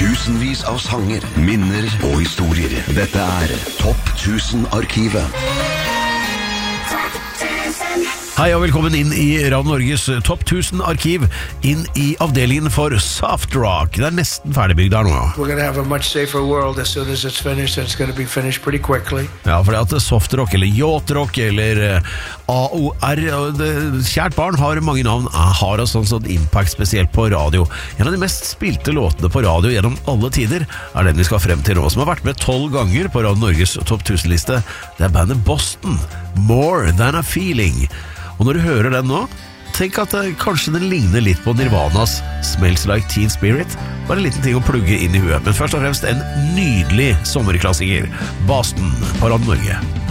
Tusenvis av sanger, minner og historier. Dette Topp 1000-arkivet. Hei og velkommen inn i Radio Norges Topp 1000-arkiv, inn i avdelingen for soft rock. Det nesten ferdigbygd her nå. We're going to have a much safer world as soon as it's finished, and it's going to be finished pretty quickly. Ja, fordi at soft rock, eller yacht rock, eller AOR, kjært barn har mange navn, har sånn impact spesielt på radio. En av de mest spilte låtene på radio gjennom alle tider den vi skal frem til nå, som har vært med 12 ganger på Radio Norges Topp 1000-liste. Det bandet Boston, More Than a Feeling. Og når du hører den nå, tenk at kanskje den ligner litt på Nirvanas Smells Like Teen Spirit. Bare en liten ting å plugge inn i huet. Men først og fremst en nydelig sommerklassiker. Boston på Radio Norge.